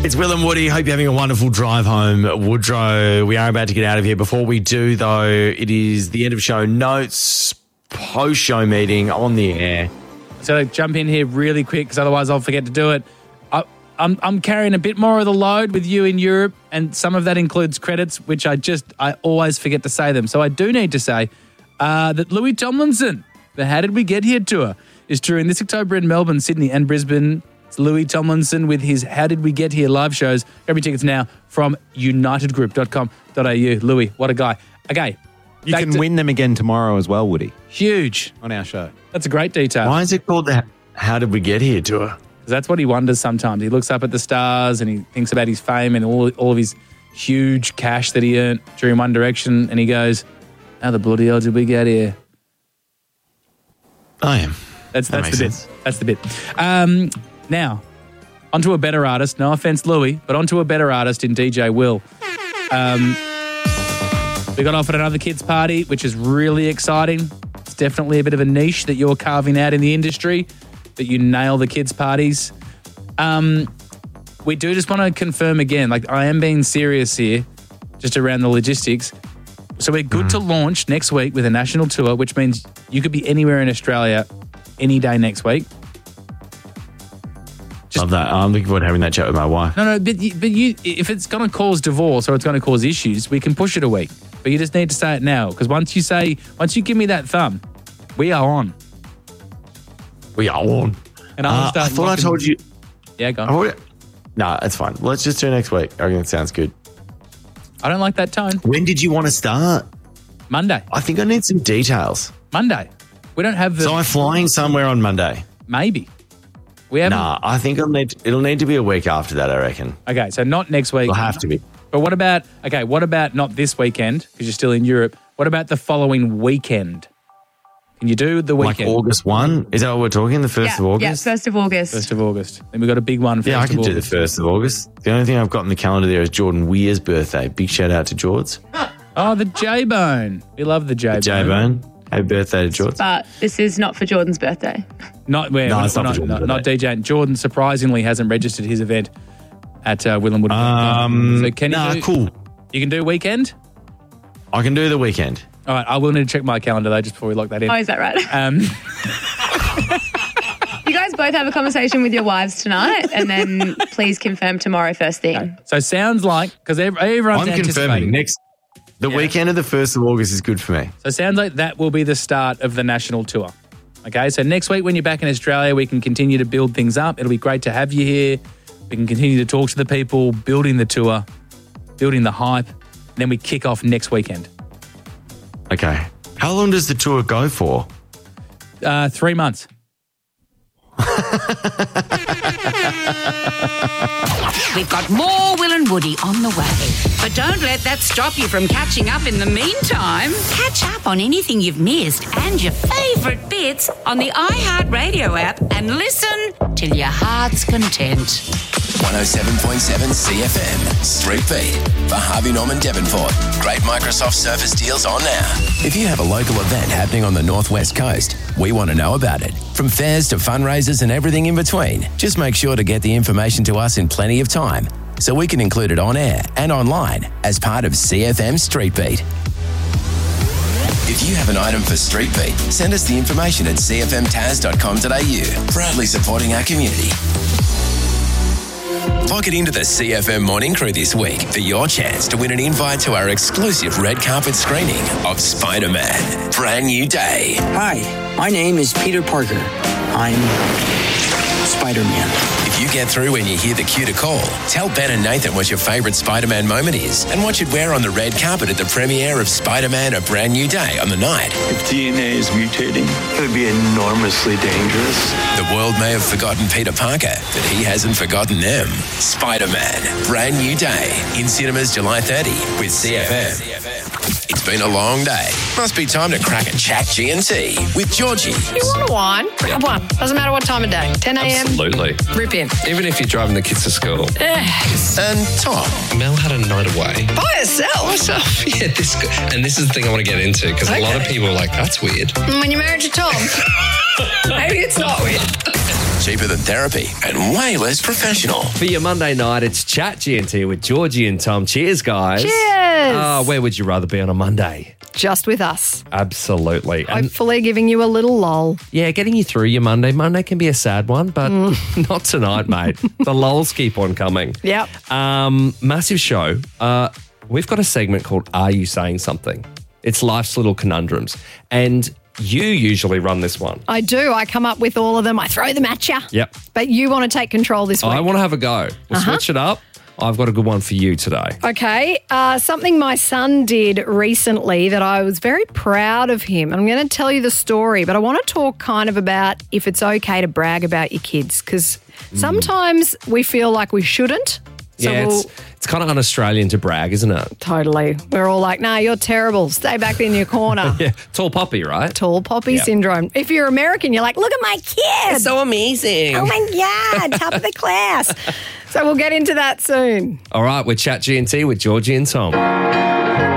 It's Will and Woody. Hope you're having a wonderful drive home, Woodrow. We are about to get out of here. Before we do, though, it is the end of show notes, post-show meeting on the air. So jump in here really quick because otherwise I'll forget to do it. I'm carrying a bit more of the load with you in Europe, and some of that includes credits, which I always forget to say them. So I do need to say that Louis Tomlinson, the How Did We Get Here tour, is touring this October in Melbourne, Sydney and Brisbane. It's Louis Tomlinson with his How Did We Get Here live shows. Every ticket's now from unitedgroup.com.au. Louis, what a guy. Okay. You can win them again tomorrow as well, Woody. Huge. On our show. That's a great detail. Why is it called the How Did We Get Here tour? Because that's what he wonders sometimes. He looks up at the stars and he thinks about his fame and all of his huge cash that he earned during One Direction, and he goes, how the bloody hell did we get here? I am. That's the bit. That's the bit. Now, onto a better artist. No offense, Louis, but onto a better artist in DJ Will. We got off at another kids' party, which is really exciting. It's definitely a bit of a niche that you're carving out in the industry, that you nail the kids' parties. We do just want to confirm again, like I am being serious here, just around the logistics. So we're good to launch next week with a national tour, which means you could be anywhere in Australia any day next week. Love that. I'm looking forward to having that chat with my wife. No, but you, if it's going to cause divorce or it's going to cause issues, we can push it a week. But you just need to say it now, because once you give me that thumb, we are on. We are on. And I thought I told you. Yeah, go on. No, it's fine. Let's just do next week. I reckon it sounds good. I don't like that tone. When did you want to start? Monday. I think I need some details. Monday. We don't have the... So I'm flying somewhere on Monday. Maybe. We haven't... Nah, I think it'll need to be a week after that, I reckon. Okay, so not next week. It'll have to be. But what about not this weekend, because you're still in Europe, what about the following weekend? Can you do the weekend? Like August 1? Is that what we're talking? The 1st of August? Yeah, 1st of August. 1st of August. Then we've got a big one. Yeah, I can do the 1st of August. The only thing I've got on the calendar there is Jordan Weir's birthday. Big shout out to George. Oh, the J-Bone. We love the J-Bone. J-Bone. Happy birthday to George. But this is not for Jordan's birthday. It's not DJ. Jordan surprisingly hasn't registered his event at Will and Woody. So can you cool. You can do weekend? I can do the weekend. All right, I will need to check my calendar though just before we lock that in. Oh, is that right? You guys both have a conversation with your wives tonight, and then please confirm tomorrow first thing. Okay. So sounds like, because everyone's anticipating. The weekend of the 1st of August is good for me. So it sounds like that will be the start of the national tour. Okay, so next week when you're back in Australia, we can continue to build things up. It'll be great to have you here. We can continue to talk to the people, building the tour, building the hype, and then we kick off next weekend. Okay. How long does the tour go for? 3 months. We've got more Will and Woody on the way. But don't let that stop you from catching up in the meantime. Catch up on anything you've missed and your favourite bits on the iHeartRadio app and listen till your heart's content. 107.7 CFM. Street Beat for Harvey Norman Devonport. Great Microsoft Surface deals on now. If you have a local event happening on the Northwest Coast, we want to know about it. From fairs to fundraisers and everything in between, just make sure to get the information to us in plenty of time so we can include it on air and online as part of CFM Street Beat. If you have an item for Street Beat, send us the information at cfmtaz.com.au. Proudly supporting our community. Pocket into the CFM Morning Crew this week for your chance to win an invite to our exclusive red carpet screening of Spider-Man: Brand New Day. Hi, my name is Peter Parker. I'm Spider-Man. If you get through when you hear the cue to call, tell Ben and Nathan what your favourite Spider-Man moment is and what you'd wear on the red carpet at the premiere of Spider-Man: A Brand New Day on the night. If DNA is mutating, it would be enormously dangerous. The world may have forgotten Peter Parker, but he hasn't forgotten them. Spider-Man: Brand New Day in cinemas July 30 with CFM. It's been a long day. Must be time to crack a chat G&T with Georgie. You want a wine? Grab one. Doesn't matter what time of day. 10 a.m. Absolutely. Rip in. Even if you're driving the kids to school. Yes. And Tom. Mel had a night away. By herself? Yeah, this is the thing I want to get into because a lot of people are like, that's weird. When you're married to Tom, maybe it's not weird. cheaper than therapy, and way less professional. For your Monday night, it's Chat GNT with Georgie and Tom. Cheers, guys. Cheers. Where would you rather be on a Monday? Just with us. Absolutely. And Hopefully giving you a little lull. yeah, getting you through your Monday. Monday can be a sad one, but not tonight, mate. The lulls keep on coming. Yep. Massive show. We've got a segment called Are You Saying Something? It's life's little conundrums. And you usually run this one. I do. I come up with all of them. I throw them at you. Yep. But you want to take control this week. I want to have a go. We'll switch it up. I've got a good one for you today. Okay. Something my son did recently that I was very proud of him. I'm going to tell you the story, but I want to talk kind of about if it's okay to brag about your kids, because sometimes we feel like we shouldn't. So Yeah, it's kind of un-Australian to brag, isn't it? Totally. We're all like, nah, you're terrible. Stay back in your corner. Yeah, tall poppy, right? Tall poppy Yeah. syndrome. If you're American, you're like, look at my kid. So amazing. Oh my God, top of the class. So we'll get into that soon. All right, we're Chat GNT with Georgie and Tom.